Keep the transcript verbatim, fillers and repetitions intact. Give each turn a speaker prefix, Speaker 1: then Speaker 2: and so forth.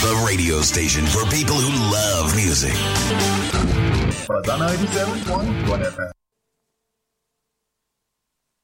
Speaker 1: the radio station for people who love music.
Speaker 2: Baza ninety-seven point one F M.